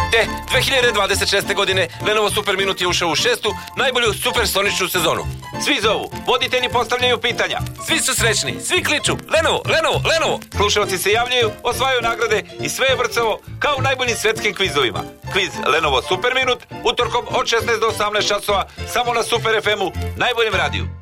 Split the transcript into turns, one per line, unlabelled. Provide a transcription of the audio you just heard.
2026. godine Lenovo Super Minut je ušao u 6. najbolju supersoničnu sezonu.
Svi zovu, voditelji postavljaju pitanja.
Svi su srećni, svi kliču Lenovo, Lenovo, Lenovo.
Slušalci se javljaju, osvajaju nagrade i sve je vrcavo kao u najboljim svetskim kvizovima. Kviz Lenovo Super Minut, utorkom od 16 do 18 časova, samo na Super FM-u, najboljem radiju.